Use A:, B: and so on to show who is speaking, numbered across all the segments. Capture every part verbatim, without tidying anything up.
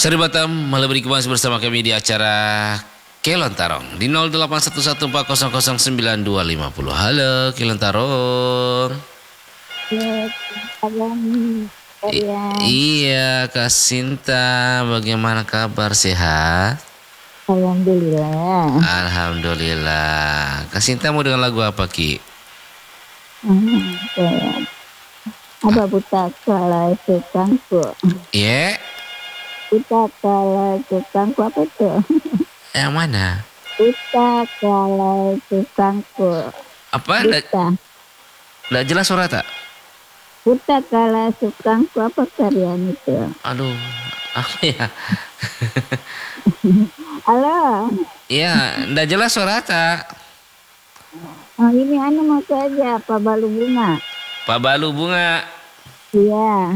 A: Seri Batam malam ini kembali bersama kami di acara Kelon Tarong di nol delapan satu satu empat nol nol sembilan dua lima nol. Halo Kelon Tarong.
B: Ya, abang,
A: I-
B: saya
A: iya Kak Sinta, bagaimana kabar, sehat?
B: alhamdulillah.
A: Alhamdulillah. Kak Sinta mau dengan lagu apa Ki?
B: Hmm, saya apa buta kala sekangku,
A: Iya,
B: buta kala sekangku apa itu?
A: yang mana?
B: Buta kala sekangku,
A: Apa? Nggak
B: buta,
A: nggak jelas suara tak?
B: buta kala sekangku apa karyan itu?
A: Aduh, apa ya?
B: Halo,
A: Iya, nggak jelas suara tak?
B: oh, ini anu mau saja apa balu bunga?
A: Pak Balu bunga.
B: Iya,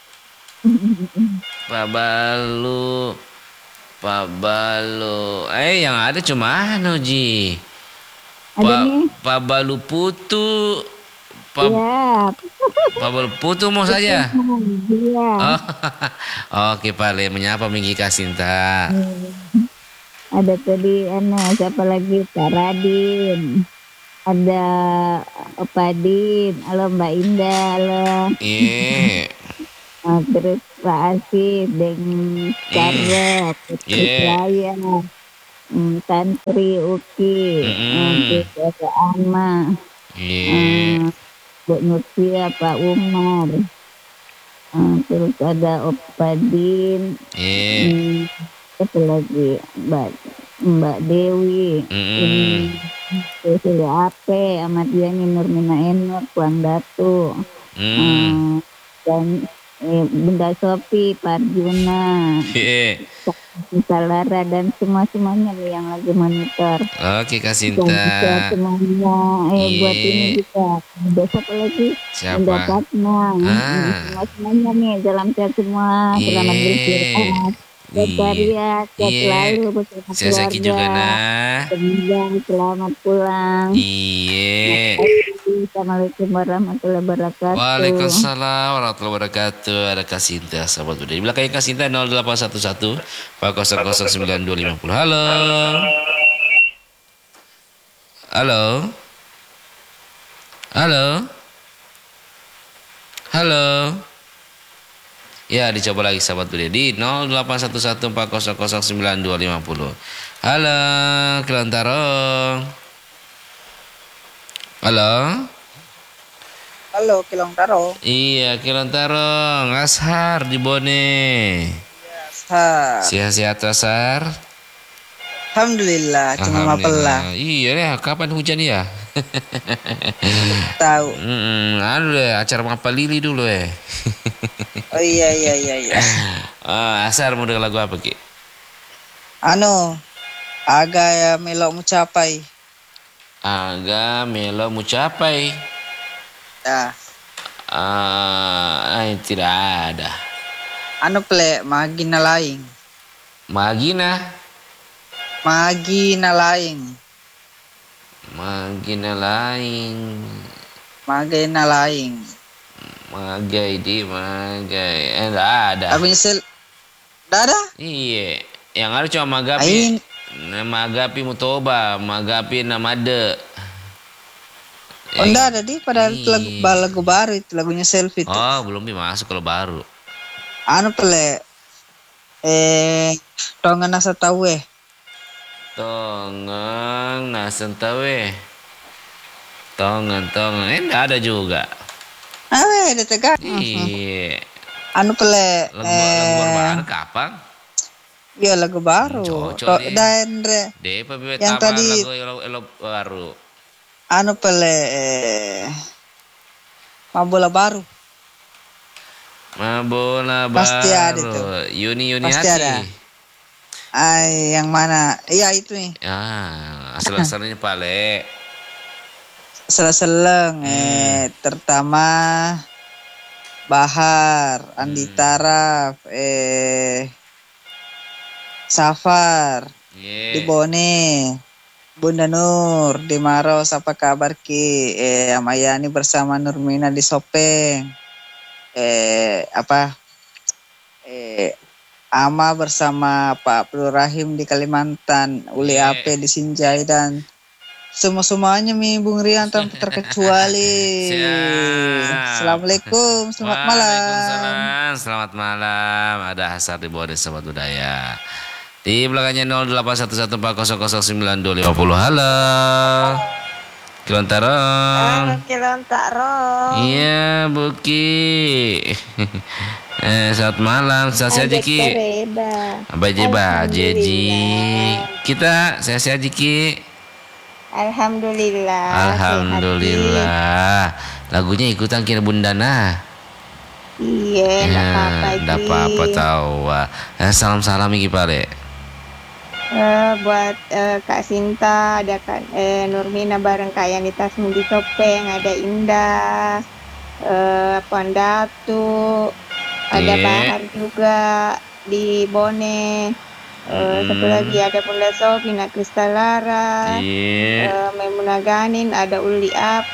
A: Pak Balu, Pak Balu. Eh, yang ada cuma anu Ji.
B: ada
A: Pak
B: nih.
A: Pak Balu Putu. Pak
B: Iya,
A: Pak Balu Putu mau saja.
B: iya.
A: Oh, oke Pak Le, menyapa Minggi Kasinta.
B: Hmm. Ada tadi anu siapa lagi, Kak Radin, ada Opadin, halo Mbak Indah, halo.
A: Iya.
B: Ah, terus Pak Asif Deng Carlo, Putri
A: Iya.
B: Raya, hmm, Tantri Uki, ah,
A: Mm-mm.
B: terus ada Ama,
A: Iya.
B: ah, Bu Nursia, Pak Umar, ah, terus ada Opadin,
A: Iya.
B: hmm, apa lagi, Mbak Mbak Dewi,
A: Mm-mm.
B: ini Cecilia Ape, Ahmad Yani, Nurmina Enur, Puang Datu,
A: Mm.
B: hmm, dan eh, Bunda Sopi, Parjuna,
A: Iya.
B: Salara, dan semua-semuanya nih yang lagi monitor.
A: Oke Kak
B: Dan
A: Sinta.
B: juga semuanya, eh buat ini
A: Iya.
B: juga. Besok lagi
A: Siapa?
B: mendapatnya.
A: Ah.
B: Semua-semuanya nih, dalam sehat semua. Selamat
A: Iya.
B: beristirahat. Sehat
A: Iya.
B: karya, sehat
A: Iya.
B: selalu bersama
A: Saya Zaki juga
B: keluarga.
A: nah.
B: Semoga selamat pulang.
A: Iya.
B: Assalamualaikum warahmatullahi wabarakatuh.
A: Waalaikumsalam warahmatullahi wabarakatuh. Ada Kak Sinta, sahabat muda. Di belakangnya Kak Sinta nol delapan satu satu empat nol nol sembilan dua lima nol. Halo. Halo. Halo. Halo. Ya, dicoba lagi sahabat muda di nol delapan satu satu empat nol nol sembilan dua lima nol. Halo, Kelon Tarong. Halo.
C: Halo, Kilong Taro.
A: Iya, Kelon Tarong, Ashar di Bone.
C: Sa.
A: Sehat-sehat Ashar?
C: Alhamdulillah, cuma mapelah.
A: Iya ya, kapan hujan ya?
C: Tahu.
A: Hmm, anu deh, acara mapel lili dulu eh.
C: Oh iya iya iya iya.
A: Ah, Ashar mau dengar lagu apa Ki?
C: Anu, agak ya melok mencapai.
A: Aga melo mucapai.
C: Ya,
A: Ah, eh, tidak ada.
C: anu plek magina laing.
A: Magina,
C: Magina laing.
A: magina lain.
C: Magina laing.
A: Magai di magai. Eh, enggak ada.
C: Aku nyesel. Dada?
A: Iya, yang ada cuma Magapi.
C: Aing.
A: Nama Magapi Mutoba, Magapi Namade.
C: Oh, enggak ada di pada itu lagu,
A: Iya.
C: lagu baru itu lagunya selfie itu.
A: Oh, belum masuk kalau baru.
C: Anu plek. Eh, tongan nasa tahu eh.
A: Tongang nasentawe. Tongan, tongan. Eh, enggak ada juga.
C: Awe, ada tegar.
A: Iya.
C: Anu plek.
A: Lagu, lagu
C: Eh,
A: baru kapan?
C: iya lagu baru.
A: Cocok
C: To-
A: nih.
C: Dan re,
A: Depa bebek
C: yang
A: tambah
C: tadi-
A: lagu elo, elo baru.
C: anu pele eh, Mabola baru.
A: Mabola
C: Pasti ada
A: baru.
C: tuh.
A: Yuni Yuni
C: Pasti
A: hati.
C: ada. Ay, yang mana? Iya itu nih.
A: Ya, asal-asalnya Pale.
C: Seleng
A: Hmm.
C: eh terutama Bahar, Andi
A: Hmm.
C: Taraf, eh Safar,
A: Iya.
C: Dibone, Bunda Nur, Dimaros, apa kabar Ki? Eh Amayani bersama Nurmina di Sopeng. Eh apa? Eh Ama bersama Pak Abdul Rahim di Kalimantan, Uli
A: Iya.
C: Ape di Sinjai, dan semua-semuanya Mi Bung Rian tanpa terkecuali.
A: Siap.
C: Assalamualaikum, selamat malam.
A: Waalaikumsalam. Selamat malam. Ada Hasar di bawah Desa Sahabat Budaya. Di belakangnya nol delapan satu satu empat nol nol sembilan dua lima nol. Halo. Kilontaro.
D: Halo Kilontaro.
A: Iya, Buki. eh, selamat malam. Sehat-sehat
D: Ajak
A: Ki.
D: Tereba.
A: Abah Jeba, Jeji.
D: Alhamdulillah.
A: Kita sehat-sehat Ki.
D: Alhamdulillah.
A: Alhamdulillah. Lagunya ikutan kira Bundana.
D: Sehat, Ki. Iya, enggak apa-apa,
A: Enggak
D: Ki.
A: apa-apa tahu. Eh, salam-salam Ki Pare.
D: Eh, buat eh, Kak Sinta, ada Kak eh, Nurmina bareng Kak Yanita di Topeng, ada Indah, eh, Puan Datu, ada
A: Iya.
D: Bahar juga di Bone. Eh, Satu
A: Hmm.
D: lagi ada Bunda Sofi, Nak Kristalara,
A: Iya.
D: eh, Memuna Ganin, ada Uli Ap,